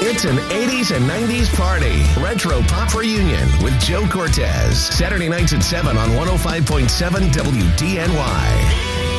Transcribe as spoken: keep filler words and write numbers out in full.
It's an eighties and nineties party. Retro Pop Reunion with Joe Cortez. Saturday nights at seven on one oh five point seven W D N Y.